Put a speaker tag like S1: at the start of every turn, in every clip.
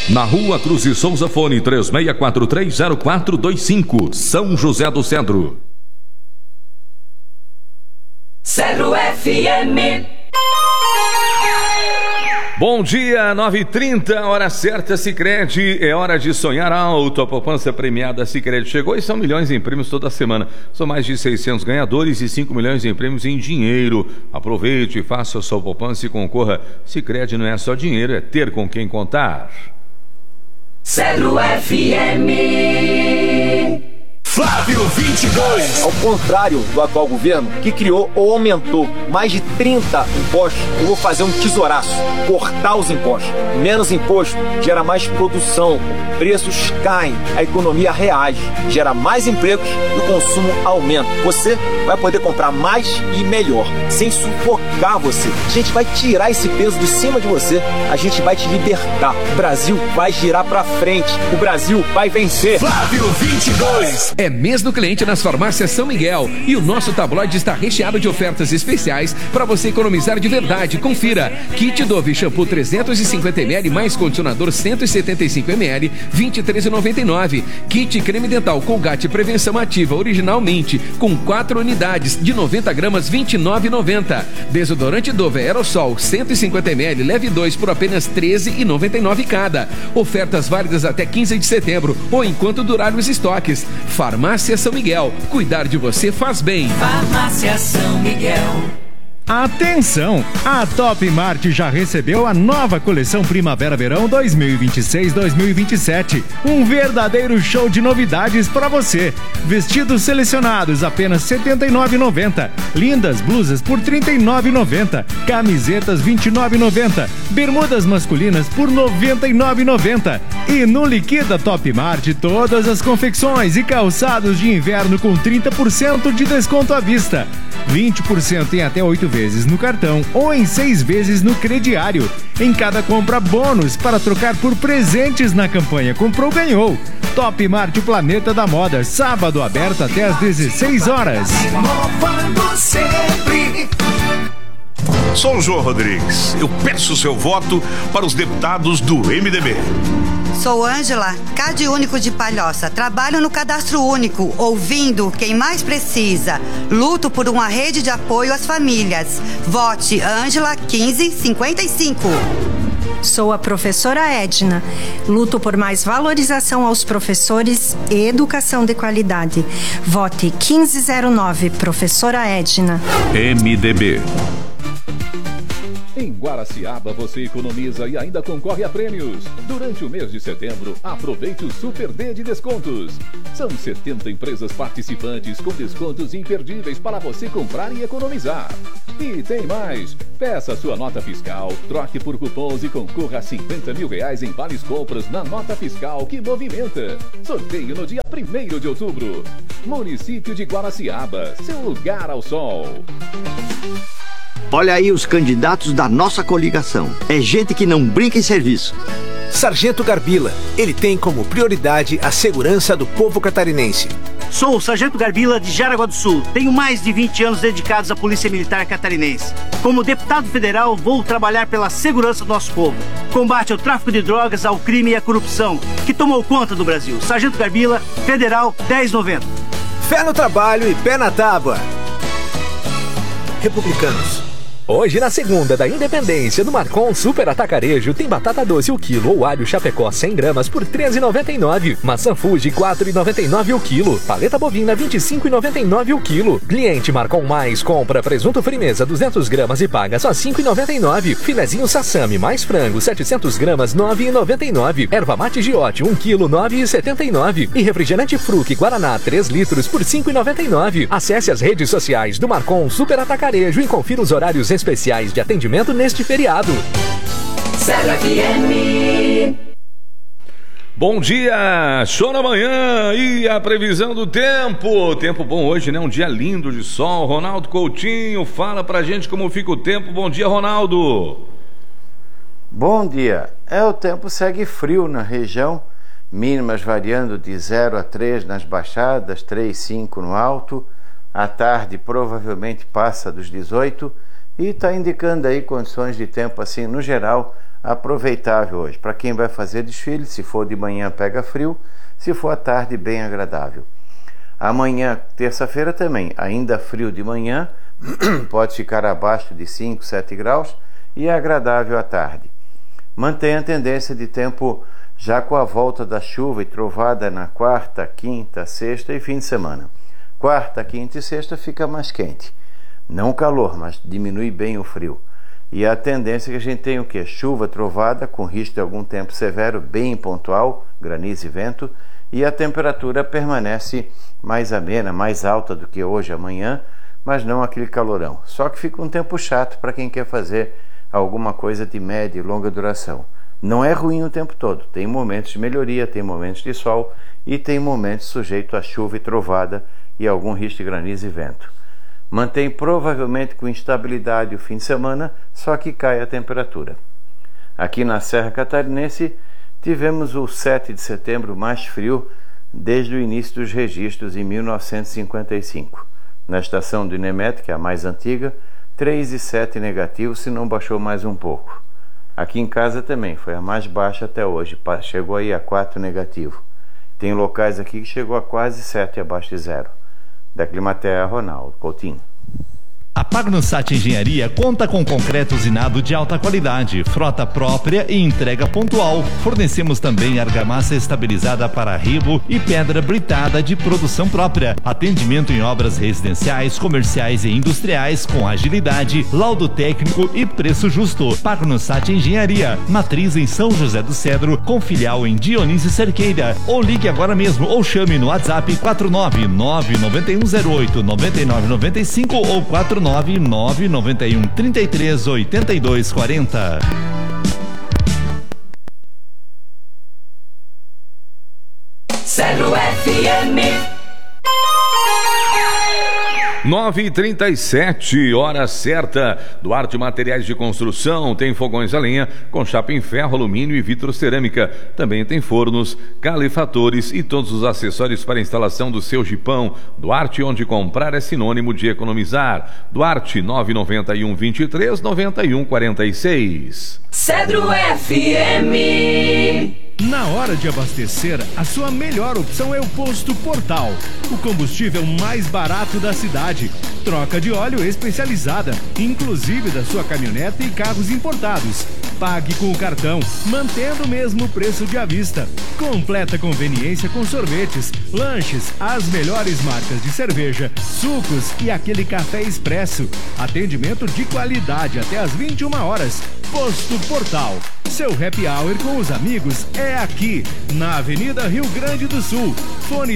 S1: Na Rua Cruz e Souza, fone 36430425, São José do Cedro.
S2: Cedro FM.
S1: Bom dia, 9h30, hora certa, Sicredi, é hora de sonhar alto. A poupança premiada Sicredi chegou e são milhões em prêmios toda semana. São mais de 600 ganhadores e 5 milhões em prêmios em dinheiro. Aproveite, faça a sua poupança e concorra. Sicredi não é só dinheiro, é ter com quem contar.
S2: Cedro FM.
S3: Flávio 22.
S4: Ao contrário do atual governo, que criou ou aumentou mais de 30 impostos, eu vou fazer um tesouraço, cortar os impostos. Menos imposto gera mais produção, preços caem, a economia reage, gera mais empregos e o consumo aumenta. Você vai poder comprar mais e melhor, sem sufocar você. A gente vai tirar esse peso de cima de você, a gente vai te libertar. O Brasil vai girar pra frente, o Brasil vai vencer.
S3: Flávio 22.
S5: É mês do cliente nas farmácias São Miguel e o nosso tabloide está recheado de ofertas especiais para você economizar de verdade. Confira: kit Dove shampoo 350ml mais condicionador 175ml, R$ 23,99. Kit creme dental Colgate Prevenção Ativa original Mint com 4 unidades de 90 gramas, R$ 29,90. Desodorante Dove Aerosol 150ml, leve 2 por apenas R$ 13,99 cada. Ofertas válidas até 15 de setembro ou enquanto durarem os estoques. Farmácia São Miguel, cuidar de você faz bem.
S2: Farmácia São Miguel.
S6: Atenção! A Top Mart já recebeu a nova coleção Primavera-Verão 2026-2027. Um verdadeiro show de novidades para você. Vestidos selecionados apenas R$ 79,90. Lindas blusas por R$ 39,90. Camisetas R$ 29,90. Bermudas masculinas por R$ 99,90. E no Liquida Top Mart, todas as confecções e calçados de inverno com 30% de desconto à vista. 20% em até 8 vezes no cartão ou em 6 vezes no crediário. Em cada compra, bônus para trocar por presentes na campanha Comprou, Ganhou. Top Mart, o Planeta da Moda, sábado aberto até às 16 horas.
S3: Inovando sempre. Sou o João Rodrigues. Eu peço seu voto para os deputados do MDB.
S7: Sou Ângela, Cade Único de Palhoça. Trabalho no Cadastro Único, ouvindo quem mais precisa. Luto por uma rede de apoio às famílias. Vote Ângela 1555.
S8: Sou a professora Edna. Luto por mais valorização aos professores e educação de qualidade. Vote 1509, professora Edna.
S1: MDB.
S9: Em Guaraciaba você economiza e ainda concorre a prêmios. Durante o mês de setembro, aproveite o Super D de descontos. São 70 empresas participantes com descontos imperdíveis para você comprar e economizar. E tem mais! Peça sua nota fiscal, troque por cupons e concorra a R$50 mil em vales compras na nota fiscal que movimenta. Sorteio no dia 1º de outubro. Município de Guaraciaba, seu lugar ao sol.
S10: Olha aí os candidatos da nossa coligação. É gente que não brinca em serviço.
S11: Sargento Garbila. Ele tem como prioridade a segurança do povo catarinense.
S12: Sou o Sargento Garbila de Jaraguá do Sul. Tenho mais de 20 anos dedicados à Polícia Militar Catarinense. Como deputado federal, vou trabalhar pela segurança do nosso povo. Combate ao tráfico de drogas, ao crime e à corrupção, que tomou conta do Brasil. Sargento Garbila, Federal 1090.
S11: Fé no trabalho e pé na tábua. Republicanos.
S13: Hoje, na segunda da Independência, no Marcon Super Atacarejo, tem batata doce o quilo ou alho Chapecó 100 gramas por R$ 13,99. Maçã Fuji R$ 4,99 o quilo. Paleta bovina R$ 25,99 o quilo. Cliente Marcon Mais compra presunto Frimeza 200 gramas e paga só R$ 5,99. Filezinho Sassami mais frango 700 gramas R$ 9,99. Erva mate Giote 1 quilo R$ 9,79. E refrigerante Fruc Guaraná 3 litros por R$ 5,99. Acesse as redes sociais do Marcon Super Atacarejo e confira os horários especiais de atendimento neste feriado.
S2: Cedro FM.
S1: Bom dia, show na manhã e a previsão do tempo. Tempo bom hoje, né? Um dia lindo de sol. Ronaldo Coutinho, fala pra gente como fica o tempo. Bom dia, Ronaldo.
S14: Bom dia. O tempo segue frio na região. Mínimas variando de 0 a 3 nas baixadas, 3, 5 no alto. À tarde provavelmente passa dos 18 e está indicando aí condições de tempo assim no geral aproveitável hoje. Para quem vai fazer desfile, se for de manhã pega frio, se for à tarde bem agradável. Amanhã, terça-feira também, ainda frio de manhã, pode ficar abaixo de 5, 7 graus e é agradável à tarde. Mantém a tendência de tempo já com a volta da chuva e trovada na quarta, quinta, sexta e fim de semana. Quarta, quinta e sexta fica mais quente. Não calor, mas diminui bem o frio. E a tendência é que a gente tem o quê? Chuva, trovada, com risco de algum tempo severo, bem pontual, granizo e vento, e a temperatura permanece mais amena, mais alta do que hoje, amanhã, mas não aquele calorão. Só que fica um tempo chato para quem quer fazer alguma coisa de média e longa duração. Não é ruim o tempo todo, tem momentos de melhoria, tem momentos de sol e tem momentos sujeitos a chuva e trovada e algum risco de granizo e vento. Mantém provavelmente com instabilidade o fim de semana, só que cai a temperatura. Aqui na Serra Catarinense, tivemos o 7 de setembro mais frio desde o início dos registros em 1955. Na estação do INEMET, que é a mais antiga, 3,7 negativo, se não baixou mais um pouco. Aqui em casa também, foi a mais baixa até hoje, chegou aí a 4 negativo. Tem locais aqui que chegou a quase 7 abaixo de zero. Da Climatea, Ronaldo Coutinho.
S6: A Pagnussat Engenharia conta com concreto usinado de alta qualidade, frota própria e entrega pontual. Fornecemos também argamassa estabilizada para arribo e pedra britada de produção própria. Atendimento em obras residenciais, comerciais e industriais com agilidade, laudo técnico e preço justo. Pagnussat Engenharia, matriz em São José do Cedro, com filial em Dionísio Cerqueira. Ou ligue agora mesmo ou chame no WhatsApp 499-9108-9995 ou 49991338240.
S2: Cedro FM.
S1: 9h37, hora certa. Duarte Materiais de Construção tem fogões a lenha com chapa em ferro, alumínio e vitrocerâmica. Também tem fornos, calefatores e todos os acessórios para a instalação do seu jipão. Duarte, onde comprar é sinônimo de economizar. Duarte 991 23 91 46.
S2: Cedro FM.
S6: Na hora de abastecer, a sua melhor opção é o Posto Portal. O combustível mais barato da cidade. Troca de óleo especializada, inclusive da sua caminhonete e carros importados. Pague com o cartão, mantendo o mesmo preço de à vista. Completa conveniência com sorvetes, lanches, as melhores marcas de cerveja, sucos e aquele café expresso. Atendimento de qualidade até às 21 horas. Posto Portal. Seu happy hour com os amigos é aqui, na Avenida Rio Grande do Sul. Fone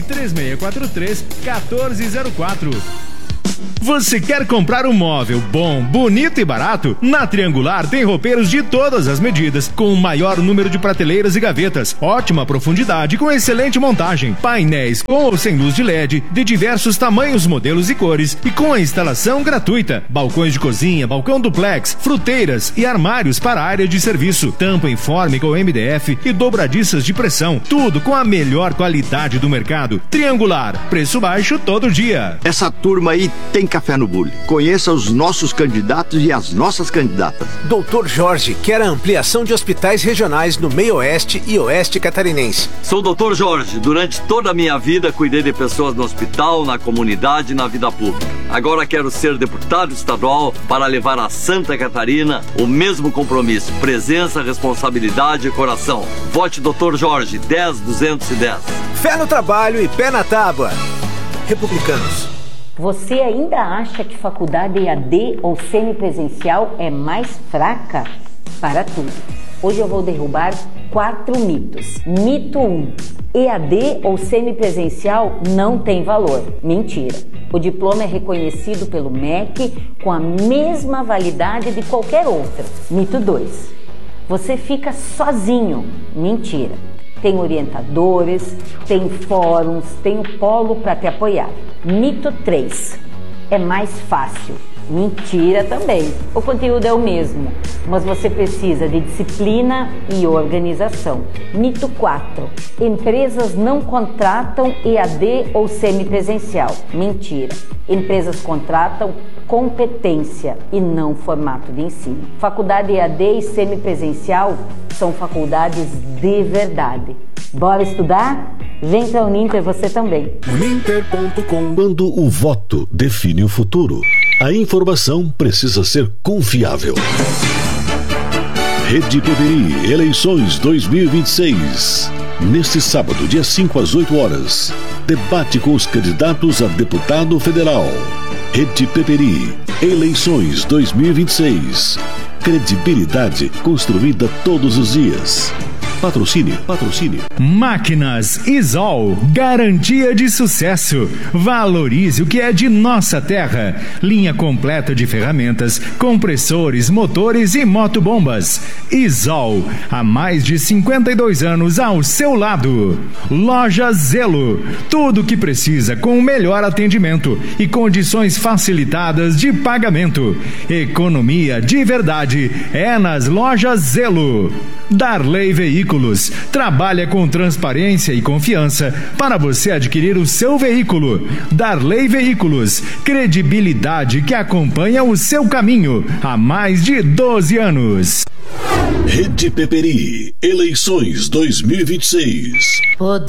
S6: 3643-1404. Você quer comprar um móvel bom, bonito e barato? Na Triangular tem roupeiros de todas as medidas, com o maior número de prateleiras e gavetas, ótima profundidade com excelente montagem, painéis com ou sem luz de LED, de diversos tamanhos, modelos e cores, e com a instalação gratuita. Balcões de cozinha, balcão duplex, fruteiras e armários para a área de serviço, tampa informe com MDF e dobradiças de pressão, tudo com a melhor qualidade do mercado. Triangular, preço baixo todo dia.
S10: Essa turma aí tem café no bule. Conheça os nossos candidatos e as nossas candidatas.
S11: Dr. Jorge quer a ampliação de hospitais regionais no meio-oeste e oeste catarinense.
S15: Sou o Dr. Jorge. Durante toda a minha vida cuidei de pessoas no hospital, na comunidade e na vida pública. Agora quero ser deputado estadual para levar a Santa Catarina o mesmo compromisso, presença, responsabilidade e coração. Vote Dr. Jorge, 10.210.
S11: Fé no trabalho e pé na tábua. Republicanos.
S16: Você ainda acha que faculdade EAD ou semipresencial é mais fraca? Para tudo. Hoje eu vou derrubar 4 mitos. Mito 1. EAD ou semipresencial não tem valor. Mentira. O diploma é reconhecido pelo MEC com a mesma validade de qualquer outra. Mito 2. Você fica sozinho. Mentira. Tem orientadores, tem fóruns, tem o polo para te apoiar. Mito 3. É mais fácil. Mentira também. O conteúdo é o mesmo, mas você precisa de disciplina e organização. Mito 4. Empresas não contratam EAD ou semipresencial. Mentira. Empresas contratam competência e não formato de ensino. Faculdade EAD e semipresencial são faculdades de verdade. Bora estudar? Vem pra Uninter você também.
S17: Uninter.com. Quando o voto define o futuro, a informação precisa ser confiável. Rede PBI, eleições 2026. Neste sábado, dia 5 às 8 horas, debate com os candidatos a deputado federal. Rede PBI, eleições 2026. Credibilidade construída todos os dias. Patrocínio.
S6: Máquinas Isol, garantia de sucesso. Valorize o que é de nossa terra. Linha completa de ferramentas, compressores, motores e motobombas. Isol, há mais de 52 anos ao seu lado. Loja Zelo, tudo o que precisa com o melhor atendimento e condições facilitadas de pagamento. Economia de verdade é nas Lojas Zelo. Darley Veículos trabalha com transparência e confiança para você adquirir o seu veículo. Darley Veículos, credibilidade que acompanha o seu caminho há mais de 12 anos.
S17: Rede PPI, eleições 2026.